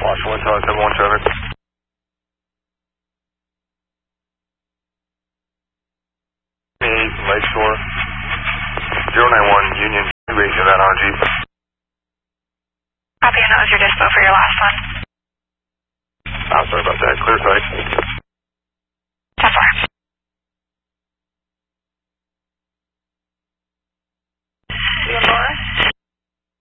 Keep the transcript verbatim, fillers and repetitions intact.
Watch one, Tower seven one traffic. eight Lakeshore. zero nine one Union two eight Nevada on Jeep. Copy, and that was your dispo for your last one. I'm sorry about that. Clear sight.